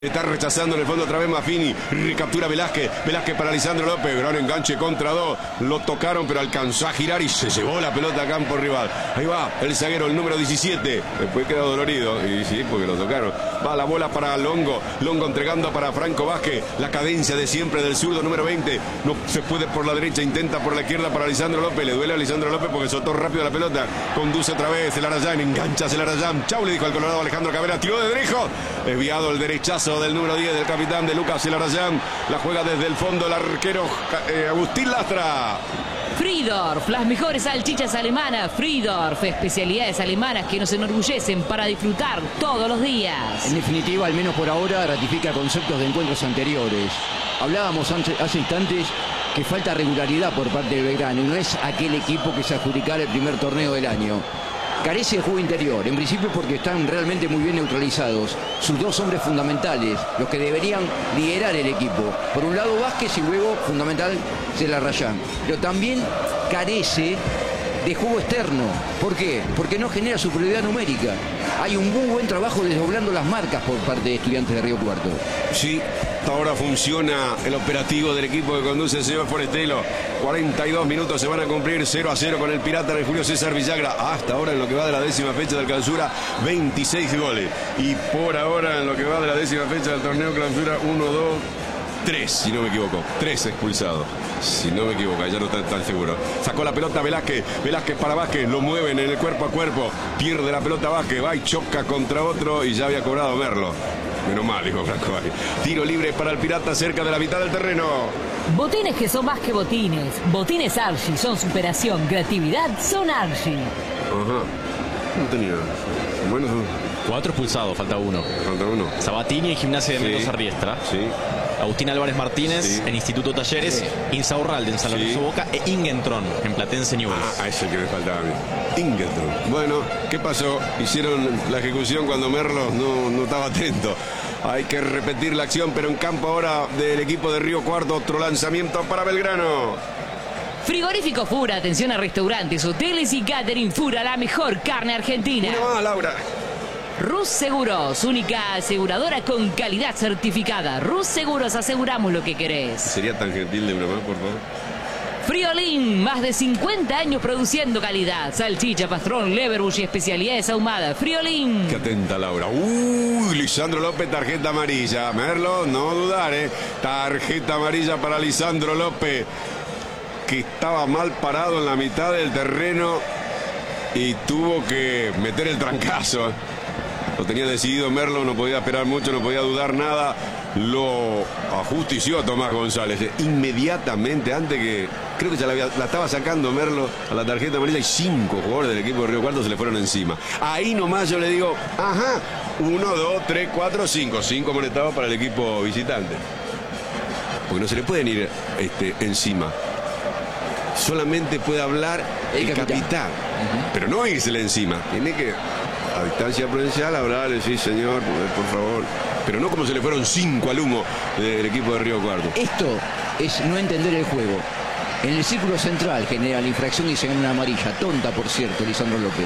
Está rechazando en el fondo otra vez Maffini. Recaptura Velázquez. Velázquez para Lisandro López. Gran enganche contra dos. Lo tocaron, pero alcanzó a girar y se llevó la pelota a campo rival. Ahí va el zaguero, el número 17. Después quedó dolorido. Y sí, porque lo tocaron. Va la bola para Longo. Longo entregando para Franco Vázquez. La cadencia de siempre del zurdo, número 20. No se puede por la derecha. Intenta por la izquierda para Lisandro López. Le duele a Lisandro López porque soltó rápido la pelota. Conduce otra vez el Arayán. Engancha el Arayán. Chau, le dijo al colorado Alejandro Cabrera. Tiró de derecho. Desviado el derechazo del número 10 del capitán de Lucas El Arayán. La juega desde el fondo el arquero Agustín Lastra. Friedorf, las mejores salchichas alemanas. Friedorf, especialidades alemanas que nos enorgullecen para disfrutar todos los días. En definitiva, al menos por ahora, ratifica conceptos de encuentros anteriores. Hablábamos hace instantes que falta regularidad por parte de Belgrano y no es aquel equipo que se adjudicara el primer torneo del año. Carece de juego interior, en principio porque están realmente muy bien neutralizados. Sus dos hombres fundamentales, los que deberían liderar el equipo. Por un lado Vázquez y luego, fundamental, El Arayán. Pero también carece de juego externo. ¿Por qué? Porque no genera superioridad numérica. Hay un muy buen trabajo desdoblando las marcas por parte de Estudiantes de Río Cuarto. Sí, hasta ahora funciona el operativo del equipo que conduce el señor Forestelo. 42 minutos se van a cumplir 0-0 con el Pirata de Julio César Villagra. Hasta ahora en lo que va de la 10ª fecha del Clausura, 26 goles. Y por ahora en lo que va de la 10ª fecha del torneo Clausura, 1, 2, 3, si no me equivoco. 3 expulsados. Si no me equivoco, ya no está tan seguro. Sacó la pelota Velázquez. Velázquez para Vázquez. Lo mueven en el cuerpo a cuerpo. Pierde la pelota Vázquez. Va y choca contra otro. Y ya había cobrado Merlo. Menos mal, dijo Franco Vázquez. Tiro libre para el Pirata cerca de la mitad del terreno. Botines que son más que botines. Botines Archie son superación. Creatividad son Archie. Ajá. No tenía. Bueno, 4 expulsados, falta uno. falta uno. Sabatini en Gimnasia de Sí. Mendoza Riestra. Sí. Agustín Álvarez Martínez Sí. en Instituto Talleres. Sí. Insaurralde en San Lorenzo Sí. Boca. E Ingentron en Platense Newell's. Ah, ese que me faltaba a mí. Ingleton. Bueno, ¿qué pasó? Hicieron la ejecución cuando Merlo no estaba atento. Hay que repetir la acción, pero en campo ahora del equipo de Río Cuarto. Otro lanzamiento para Belgrano. Frigorífico Fura, atención a restaurantes, hoteles y catering. Fura, la mejor carne argentina. Una más, Laura. Rus Seguros, única aseguradora con calidad certificada. Rus Seguros, aseguramos lo que querés. ¿Sería tan gentil de una más, por favor? Friolín, más de 50 años produciendo calidad. Salchicha, pastrón, leverbush y especialidades ahumadas. Friolín. Qué atenta, Laura. Lisandro López, tarjeta amarilla. Merlo, no dudar, ¿eh? Tarjeta amarilla para Lisandro López, que estaba mal parado en la mitad del terreno y tuvo que meter el trancazo. Lo tenía decidido Merlo, no podía esperar mucho, no podía dudar nada. Lo ajustició a Tomás González inmediatamente, antes que creo que ya la estaba sacando Merlo a la tarjeta amarilla y 5 jugadores del equipo de Río Cuarto se le fueron encima. Ahí nomás yo le digo, ajá, 1, 2, 3, 4, 5. 5 molestados para el equipo visitante. Porque no se le pueden ir encima. Solamente puede hablar el capitán. Pero no írsele encima. Tiene que, a distancia prudencial, hablarle, sí señor, por favor. Pero no como se le fueron 5 al humo del equipo de Río Cuarto. Esto es no entender el juego. En el círculo central genera la infracción y se gana una amarilla. Tonta, por cierto, Lisandro López.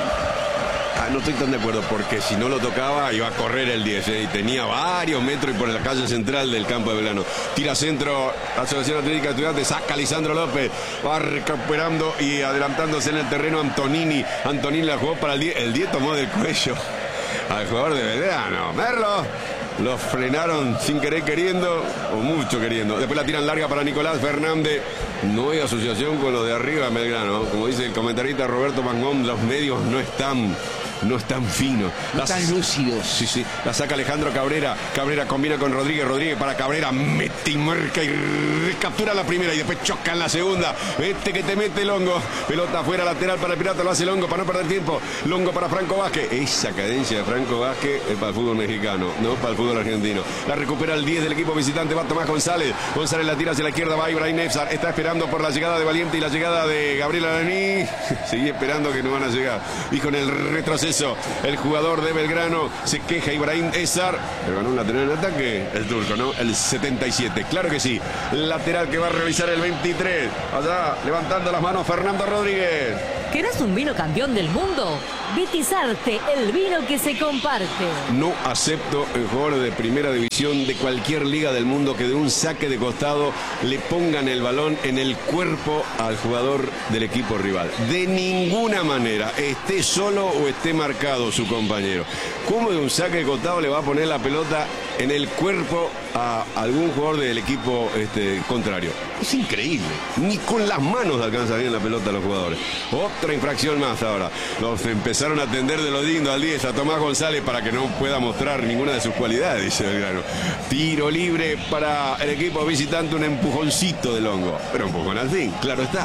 No estoy tan de acuerdo, porque si no lo tocaba iba a correr el 10, y tenía varios metros y por la calle central del campo de Belgrano. Tira centro, Asociación Atlética de Estudiantes, saca Lisandro López, va recuperando y adelantándose en el terreno Antonini. Antonini la jugó para el 10, el 10 tomó del cuello al jugador de Belgrano. Merlo, lo frenaron sin querer queriendo, o mucho queriendo. Después la tiran larga para Nicolás Fernández. No hay asociación con los de arriba en Belgrano. Como dice el comentarista Roberto Mangón, los medios no están finos. No están lúcidos. Sí. La saca Alejandro Cabrera. Cabrera combina con Rodríguez. Rodríguez para Cabrera. Mete y marca y recaptura la primera. Y después choca en la segunda. Que te mete Longo. Pelota afuera, lateral para el Pirata. Lo hace Longo para no perder tiempo. Longo para Franco Vázquez. Esa cadencia de Franco Vázquez es para el fútbol mexicano, no para el fútbol argentino. La recupera el 10 del equipo visitante. Va Tomás González. González la tira hacia la izquierda. Va Ibrahim Nefsar. Está esperando por la llegada de Valiente y la llegada de Gabriel Araní. Sigue esperando que no van a llegar. Y con el retroceso, el jugador de Belgrano se queja Ibrahim Nefsar. Pero ganó un lateral en ataque el turco, ¿no? El 77. Claro que sí. Lateral que va a realizar el 23. Allá levantando las manos Fernando Rodríguez. ¿Querés un vino campeón del mundo? Vitizarte, el vino que se comparte. No acepto en jugadores de primera división de cualquier liga del mundo que de un saque de costado le pongan el balón en el cuerpo al jugador del equipo rival. De ninguna manera, esté solo o esté marcado su compañero. ¿Cómo de un saque de costado le va a poner la pelota en el cuerpo a algún jugador del equipo contrario? Es increíble. Ni con las manos alcanzan bien la pelota a los jugadores. Otra infracción más ahora. Los empezaron a atender de lo digno al 10 a Tomás González para que no pueda mostrar ninguna de sus cualidades, dice Belgrano. Tiro libre para el equipo visitante, un empujoncito del hongo. Pero empujón al fin, claro está.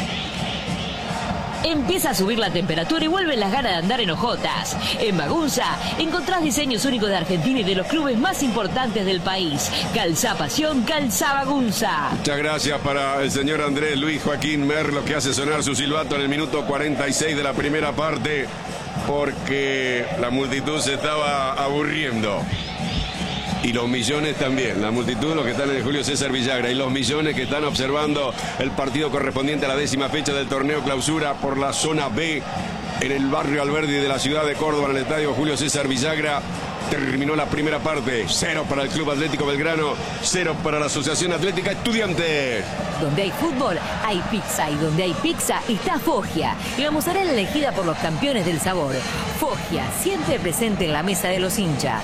Empieza a subir la temperatura y vuelven las ganas de andar en hojotas. En Bagunza encontrás diseños únicos de Argentina y de los clubes más importantes del país. Calzá Pasión, calzá Bagunza. Muchas gracias para el señor Andrés Luis Joaquín Merlo, que hace sonar su silbato en el minuto 46 de la primera parte, porque la multitud se estaba aburriendo. Y los millones también, la multitud, los que están en el Julio César Villagra, y los millones que están observando el partido correspondiente a la 10ª fecha del torneo clausura por la zona B en el barrio Alberdi de la ciudad de Córdoba, en el estadio Julio César Villagra. Terminó la primera parte, 0 para el Club Atlético Belgrano, 0 para la Asociación Atlética Estudiantes. Donde hay fútbol, hay pizza, y donde hay pizza está Foggia, y la mozzarella elegida por los campeones del sabor. Foggia, siempre presente en la mesa de los hinchas.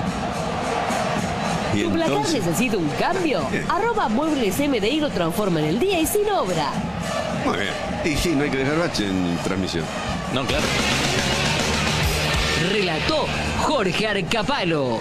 Y ¿Tu placar entonces, necesita un cambio? Muebles MDI lo transforma en el día y sin obra. muy bien. Y sí, no hay que dejar bache en transmisión. No, claro. Relató Jorge Arcapalo.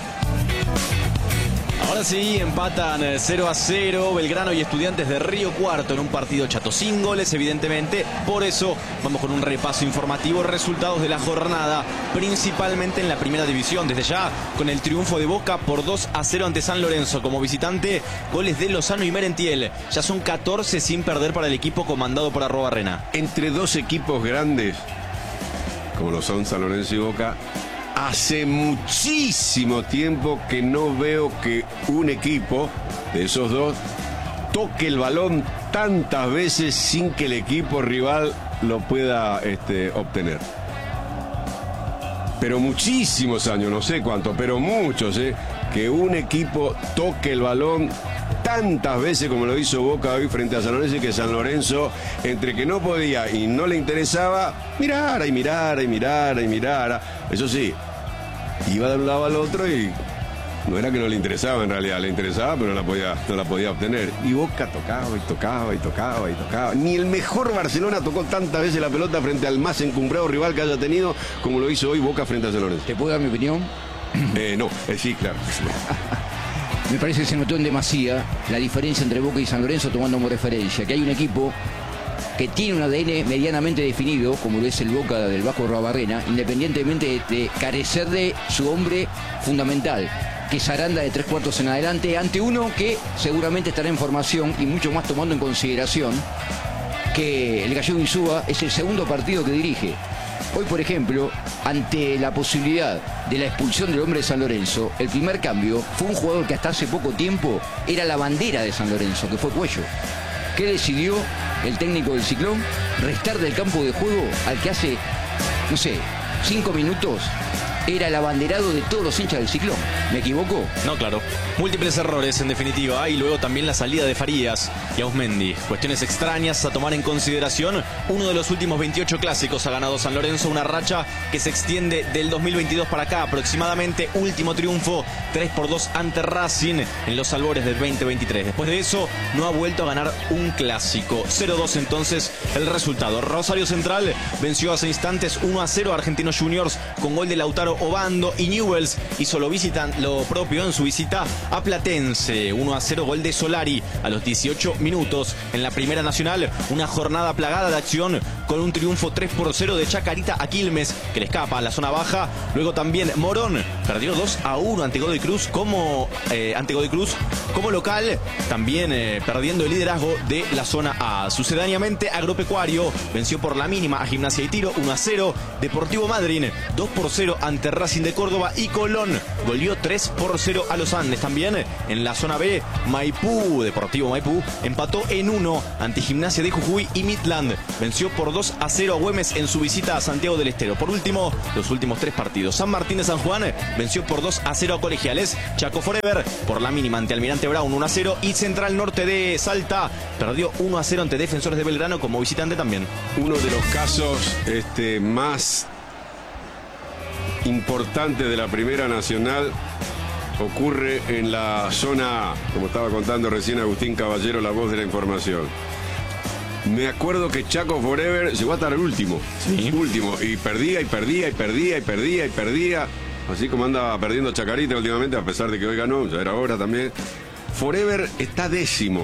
Ahora sí, empatan 0-0 Belgrano y Estudiantes de Río Cuarto en un partido chato, sin goles evidentemente. Por eso vamos con un repaso informativo, resultados de la jornada, principalmente en la primera división. Desde ya con el triunfo de Boca por 2-0 ante San Lorenzo. Como visitante, goles de Lozano y Merentiel. Ya son 14 sin perder para el equipo comandado por Arrobarrena. Entre dos equipos grandes, como lo son San Lorenzo y Boca, hace muchísimo tiempo que no veo que un equipo de esos dos toque el balón tantas veces sin que el equipo rival lo pueda obtener. Pero muchísimos años, no sé cuánto, pero muchos, que un equipo toque el balón tantas veces como lo hizo Boca hoy frente a San Lorenzo, y que San Lorenzo, entre que no podía y no le interesaba, mirara y mirara y mirara y mirara. Eso sí, iba de un lado al otro y no era que no le interesaba, en realidad le interesaba, pero no la podía obtener. Y Boca tocaba y tocaba y tocaba y tocaba. Ni el mejor Barcelona tocó tantas veces la pelota frente al más encumbrado rival que haya tenido como lo hizo hoy Boca frente a San Lorenzo. ¿Te puedo dar mi opinión? No, sí, claro. Me parece que se notó en demasía la diferencia entre Boca y San Lorenzo, tomando como referencia que hay un equipo que tiene un ADN medianamente definido, como lo es el Boca del Vasco Arrobarrena, independientemente de carecer de su hombre fundamental, que es Aranda de 3/4 en adelante, ante uno que seguramente estará en formación, y mucho más tomando en consideración que el gallego Insúa es el segundo partido que dirige. Hoy, por ejemplo, ante la posibilidad de la expulsión del hombre de San Lorenzo, el primer cambio fue un jugador que hasta hace poco tiempo era la bandera de San Lorenzo, que fue Cuello. ¿Qué decidió el técnico del Ciclón? Restar del campo de juego al que hace, no sé, 5 minutos era el abanderado de todos los hinchas del Ciclón. ¿Me equivoco? No, claro. Múltiples errores, en definitiva. Y luego también la salida de Farías y Ausmendi. Cuestiones extrañas a tomar en consideración. Uno de los últimos 28 clásicos ha ganado San Lorenzo, una racha que se extiende del 2022 para acá aproximadamente. Último triunfo, 3-2 ante Racing en los albores del 2023. Después de eso, no ha vuelto a ganar un clásico. 0-2 entonces el resultado. Rosario Central venció hace instantes 1-0 a Argentinos Juniors con gol de Lautaro Obando, y Newells hizo lo propio en su visita a Platense. 1-0, gol de Solari a los 18 minutos. En la Primera Nacional, una jornada plagada de acción con un triunfo 3-0 de Chacarita a Quilmes, que le escapa a la zona baja. Luego también Morón perdió 2-1 ante Godoy Cruz como local, también perdiendo el liderazgo de la zona A. Sucedáneamente, Agropecuario venció por la mínima a Gimnasia y Tiro 1-0. Deportivo Madryn 2-0 ante ante Racing de Córdoba y Colón goleó 3-0 a los Andes. También en la zona B, Maipú, Deportivo Maipú, empató en 1 ante Gimnasia de Jujuy y Midland venció por 2-0 a Güemes en su visita a Santiago del Estero. Por último, los últimos 3 partidos. San Martín de San Juan venció por 2-0 a Colegiales. Chaco Forever por la mínima ante Almirante Brown 1-0 y Central Norte de Salta perdió 1-0 ante Defensores de Belgrano como visitante también. Uno de los casos más importantes de la Primera Nacional ocurre en la zona, como estaba contando recién Agustín Caballero, la voz de la información. Me acuerdo que Chaco Forever llegó a estar el último. Sí. Último. Y perdía. Así como andaba perdiendo Chacarita últimamente, a pesar de que hoy ganó, ya era hora también. Forever está 10º,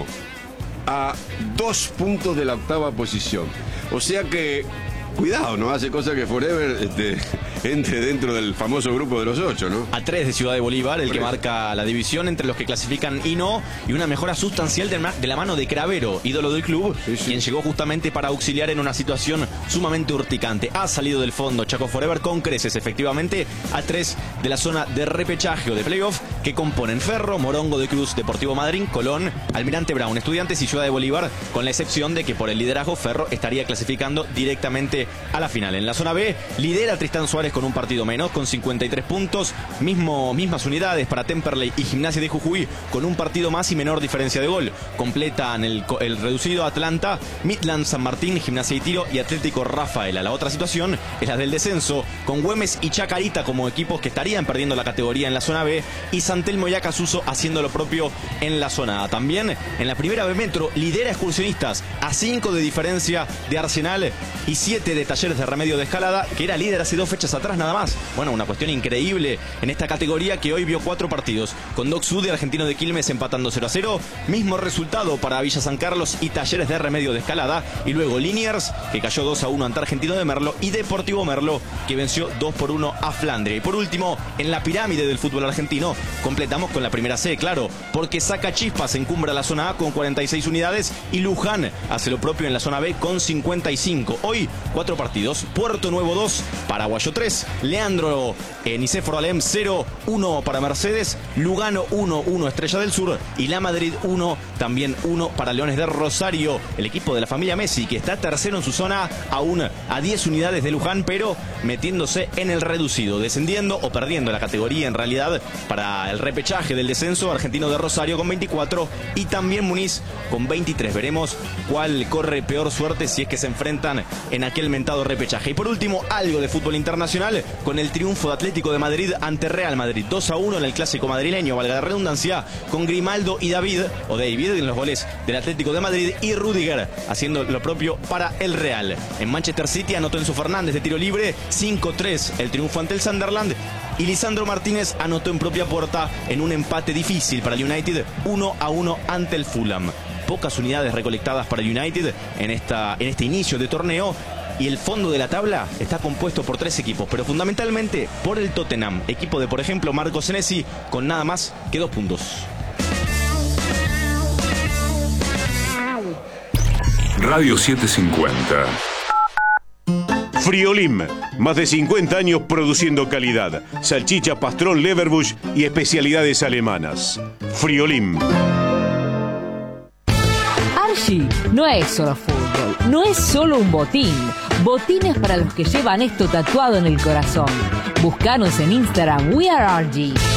a 2 puntos de la 8ª posición. O sea que, cuidado, no hace cosa que Forever entre dentro del famoso grupo de los 8, ¿no? A 3 de Ciudad de Bolívar, el que marca la división entre los que clasifican y no, y una mejora sustancial de la mano de Cravero, ídolo del club, quien llegó justamente para auxiliar en una situación sumamente urticante. Ha salido del fondo Chaco Forever con creces, efectivamente, a 3 de la zona de repechaje o de playoff que componen Ferro, Morongo de Cruz, Deportivo Madryn, Colón, Almirante Brown, Estudiantes y Ciudad de Bolívar, con la excepción de que por el liderazgo Ferro estaría clasificando directamente a la final. En la zona B lidera Tristán Suárez con un partido menos, con 53 puntos, mismas unidades para Temperley y Gimnasia de Jujuy con un partido más y menor diferencia de gol. Completan el reducido Atlanta, Midland, San Martín, Gimnasia y Tiro y Atlético Rafaela. La otra situación es la del descenso, con Güemes y Chacarita como equipos que estarían perdiendo la categoría en la zona B y San Telmo y Acasuso haciendo lo propio en la zona A. También en la primera B Metro lidera Excursionistas a 5 de diferencia de Arsenal y 7 de Talleres de Remedio de Escalada, que era líder hace 2 fechas atrás nada más. Bueno, una cuestión increíble en esta categoría que hoy vio 4 partidos, con Doc Sud y Argentino de Quilmes empatando 0-0, mismo resultado para Villa San Carlos y Talleres de Remedio de Escalada, y luego Liniers, que cayó 2-1 ante Argentino de Merlo, y Deportivo Merlo, que venció 2-1 a Flandria. Y por último, en la pirámide del fútbol argentino, completamos con la primera C, claro, porque Saca Chispas encumbra la zona A con 46 unidades y Luján hace lo propio en la zona B con 55. Hoy, 4 partidos, Puerto Nuevo 2, Paraguayo 3, Leandro Nicéforo Alem 0-1 para Mercedes, Lugano 1-1 Estrella del Sur y La Madrid 1, también 1 para Leones de Rosario, el equipo de la familia Messi, que está tercero en su zona, aún a 10 unidades de Luján, pero metiéndose en el reducido, descendiendo o perdiendo la categoría en realidad para el repechaje del descenso, Argentino de Rosario con 24 y también Muniz con 23. Veremos cuál corre peor suerte si es que se enfrentan en aquel mentado repechaje. Y por último, algo de fútbol internacional con el triunfo de Atlético de Madrid ante Real Madrid 2-1 en el clásico madrileño, valga la redundancia, con Grimaldo y David en los goles del Atlético de Madrid y Rudiger haciendo lo propio para el Real. En Manchester City anotó Enzo Fernández de tiro libre, 5-3 el triunfo ante el Sunderland, y Lisandro Martínez anotó en propia puerta en un empate difícil para el United 1-1 ante el Fulham. Pocas unidades recolectadas para el United en este inicio de torneo, y el fondo de la tabla está compuesto por 3 equipos, pero fundamentalmente por el Tottenham, equipo de, por ejemplo, Marco Senesi, con nada más que 2 puntos. Radio 750. Friolim, más de 50 años produciendo calidad, salchicha, pastrón, leverbush y especialidades alemanas. Friolim. Archie no es solo fútbol, no es solo un botín. Botines para los que llevan esto tatuado en el corazón. Búscanos en Instagram, We Are Archie.